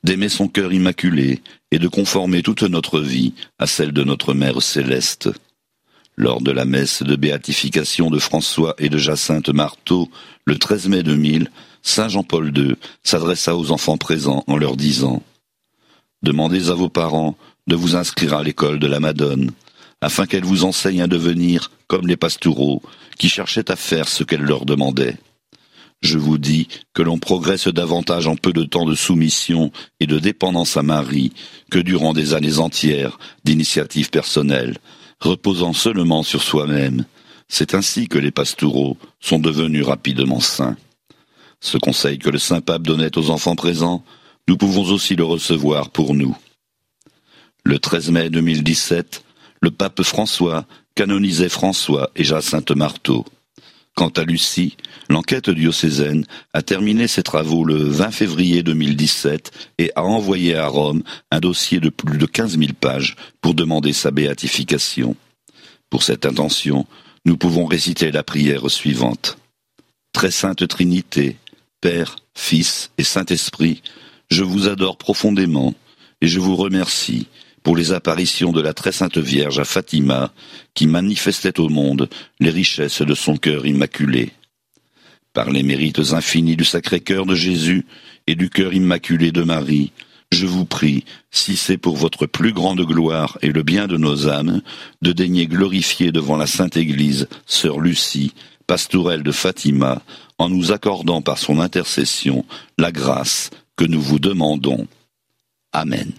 d'aimer son cœur immaculé et de conformer toute notre vie à celle de notre Mère céleste. Lors de la messe de béatification de François et de Jacinthe Marteau, le 13 mai 2000, Saint Jean-Paul II s'adressa aux enfants présents en leur disant « Demandez à vos parents de vous inscrire à l'école de la Madone, afin qu'elle vous enseigne à devenir comme les pastoureaux qui cherchaient à faire ce qu'elle leur demandait. Je vous dis que l'on progresse davantage en peu de temps de soumission et de dépendance à Marie que durant des années entières d'initiative personnelle, reposant seulement sur soi-même. C'est ainsi que les pastoureaux sont devenus rapidement saints. Ce conseil que le Saint-Pape donnait aux enfants présents, nous pouvons aussi le recevoir pour nous. Le 13 mai 2017, le pape François canonisait François et Jacinthe Marteau. Quant à Lucie, l'enquête diocésaine a terminé ses travaux le 20 février 2017 et a envoyé à Rome un dossier de plus de 15 000 pages pour demander sa béatification. Pour cette intention, nous pouvons réciter la prière suivante. Très sainte Trinité, Père, Fils et Saint-Esprit, je vous adore profondément et je vous remercie pour les apparitions de la très sainte Vierge à Fatima, qui manifestait au monde les richesses de son cœur immaculé. Par les mérites infinis du Sacré-Cœur de Jésus et du cœur immaculé de Marie, je vous prie, si c'est pour votre plus grande gloire et le bien de nos âmes, de daigner glorifier devant la Sainte Église sœur Lucie, pastourelle de Fatima, en nous accordant par son intercession la grâce que nous vous demandons. Amen.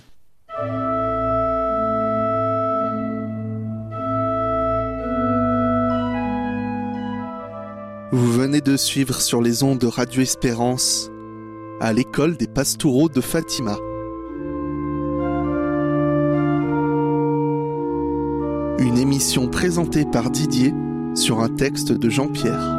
Vous venez de suivre sur les ondes de Radio Espérance à l'école des pastoureaux de Fatima. Une émission présentée par Didier sur un texte de Jean-Pierre.